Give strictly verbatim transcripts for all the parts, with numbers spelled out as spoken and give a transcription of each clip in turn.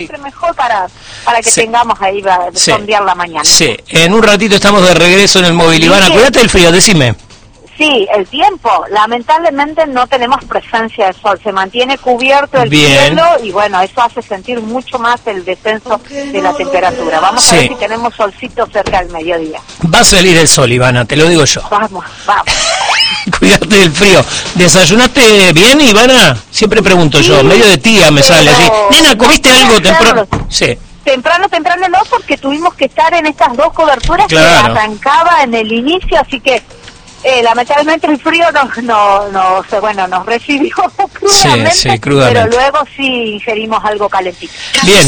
mejor para para que sí. tengamos ahí para sí. sondear la mañana. Sí, en un ratito estamos de regreso en el móvil. Ivana, sí, cuídate del frío, decime. Sí, el tiempo, lamentablemente no tenemos presencia de sol, se mantiene cubierto el Bien. cielo y bueno, eso hace sentir mucho más el descenso de la temperatura. Vamos sí. a ver si tenemos solcito cerca del mediodía. Va a salir el sol, Ivana, te lo digo yo. Vamos, vamos. Cuídate del frío. ¿Desayunaste bien, Ivana? Siempre pregunto sí, yo, medio de tía me sale así. Nena, ¿comiste no algo temprano? Sí. Temprano, temprano no, porque tuvimos que estar en estas dos coberturas claro. que arrancaba en el inicio, así que eh, lamentablemente el frío nos, no, no, no, bueno, nos recibió crudamente, sí, sí, crudamente, pero luego sí ingerimos algo calentito. Bien,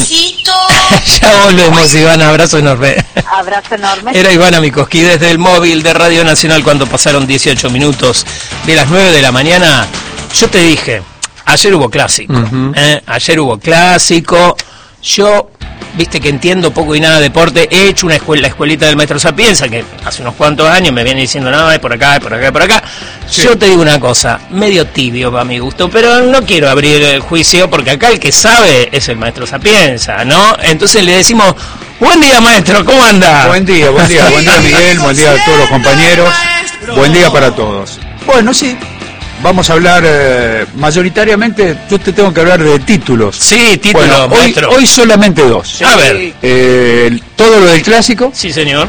ya volvemos, Ivana, abrazo enorme. Abrazo enorme. Era Ivana Mikoski desde el móvil de Radio Nacional cuando pasaron dieciocho minutos de las nueve de la mañana. Yo te dije, ayer hubo clásico, uh-huh. ¿eh? ayer hubo clásico, yo... Viste que entiendo poco y nada de deporte, he hecho una escuela, la escuelita del Maestro Sapienza, que hace unos cuantos años me viene diciendo, no, es por acá, es por acá, es por acá. Sí. Yo te digo una cosa, medio tibio para mi gusto, pero no quiero abrir el juicio, porque acá el que sabe es el Maestro Sapienza, ¿no? Entonces le decimos, buen día, maestro, ¿cómo anda? Buen día, buen día, buen día, Miguel, buen día a todos los compañeros, buen día para todos. Bueno, sí. Vamos a hablar eh, mayoritariamente, yo te tengo que hablar de títulos. Sí, títulos, bueno, hoy, maestro. Hoy solamente dos. Sí. A ver. Eh, todo lo del clásico. Sí, señor.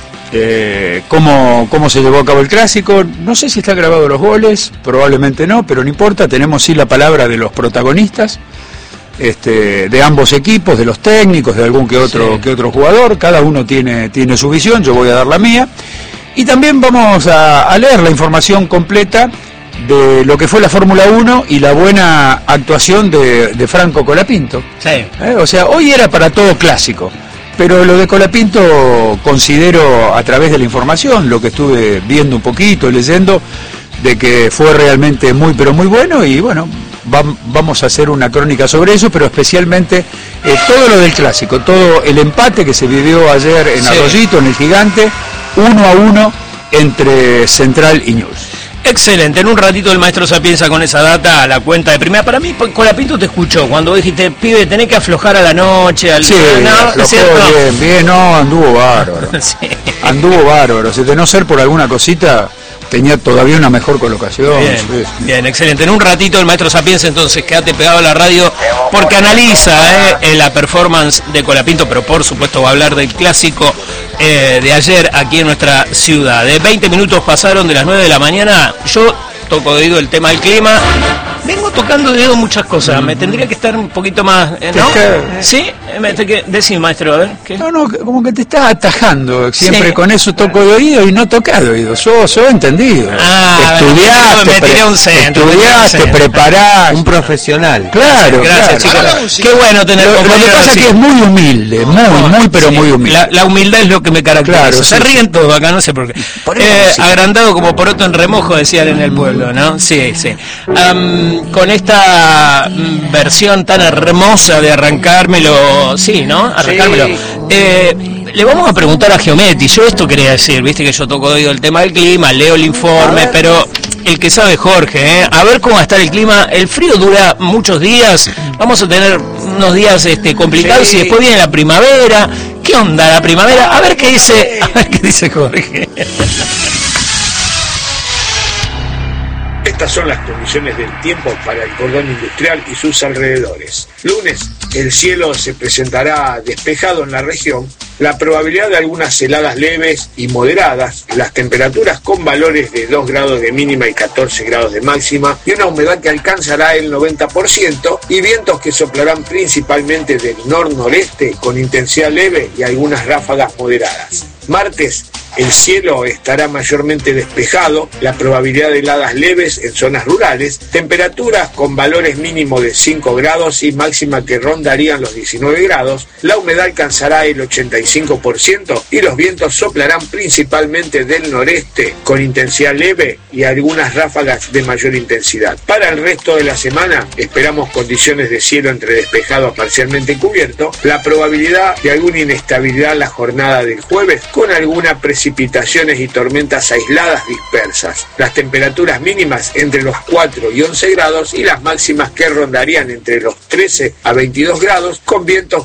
Eh, cómo, cómo se llevó a cabo el clásico. No sé si está grabado los goles, probablemente no, pero no importa. Tenemos sí la palabra de los protagonistas, este, de ambos equipos, de los técnicos, de algún que otro, sí. que otro jugador. Cada uno tiene, tiene su visión, yo voy a dar la mía. Y también vamos a, a leer la información completa de lo que fue la Fórmula uno y la buena actuación de, de Franco Colapinto. Sí. ¿Eh? O sea, hoy era para todo clásico, pero lo de Colapinto considero, a través de la información, lo que estuve viendo un poquito, leyendo, de que fue realmente muy, pero muy bueno, y bueno, va, vamos a hacer una crónica sobre eso, pero especialmente eh, todo lo del clásico, todo el empate que se vivió ayer en sí. Arroyito, en el Gigante, uno a uno entre Central y News. Excelente, en un ratito el maestro Sapienza con esa data a la cuenta de primera. Para mí, Colapinto te escuchó cuando dijiste, pibe, tenés que aflojar a la noche, al sí, no, aflojó, bien, bien, no, anduvo bárbaro. sí. Anduvo bárbaro, si de no ser por alguna cosita, tenía todavía una mejor colocación. Bien, sí. bien, excelente. En un ratito el maestro Sapienza, entonces quédate pegado a la radio porque analiza eh, la performance de Colapinto, pero por supuesto va a hablar del clásico eh, de ayer aquí en nuestra ciudad. De veinte minutos pasaron de las nueve de la mañana. Yo toco de oído el tema del clima. Vengo tocando de dedo muchas cosas, me tendría que estar un poquito más, ¿eh, ¿no? ¿Sí? Decime, maestro, a ver. ¿qué? No, no, como que te estás atajando, siempre sí. con eso toco de oído y no tocas de oído, yo, yo he entendido. Ah, estudiaste, me tiré un centro, estudiaste, un preparaste. Un profesional. Claro, gracias, claro. chicos. Qué bueno tener Lo, lo que pasa es que es muy humilde, muy, no, muy, pero sí. muy humilde. La, la humildad es lo que me caracteriza. Claro, Se sí, ríen sí. todos acá, no sé por qué. Por eh, sí. Agrandado como poroto en remojo, decían en el pueblo, ¿no? Sí, sí. Um, con esta versión tan hermosa de arrancármelo, sí, ¿no? Arrancármelo. Sí. Eh, le vamos a preguntar a Geometti, yo esto quería decir, viste que yo toco de oído el tema del clima, leo el informe, pero el que sabe Jorge, ¿eh? A ver cómo va a estar el clima. El frío dura muchos días, vamos a tener unos días este, complicados sí. y después viene la primavera. ¿Qué onda la primavera? A ver qué dice, a ver qué dice Jorge. Estas son las condiciones del tiempo para el cordón industrial y sus alrededores. Lunes, el cielo se presentará despejado en la región, la probabilidad de algunas heladas leves y moderadas, las temperaturas con valores de dos grados de mínima y catorce grados de máxima, y una humedad que alcanzará el noventa por ciento, y vientos que soplarán principalmente del nor-noreste con intensidad leve y algunas ráfagas moderadas. Martes, el cielo estará mayormente despejado, la probabilidad de heladas leves en zonas rurales, temperaturas con valores mínimos de cinco grados y máxima que rondarían los diecinueve grados, la humedad alcanzará el ochenta y cinco por ciento y los vientos soplarán principalmente del noreste con intensidad leve y algunas ráfagas de mayor intensidad. Para el resto de la semana esperamos condiciones de cielo entre despejado a parcialmente cubierto, la probabilidad de alguna inestabilidad la jornada del jueves con alguna presión precipitaciones y tormentas aisladas dispersas. Las temperaturas mínimas entre los cuatro y once grados y las máximas que rondarían entre los trece a veintidós grados, con vientos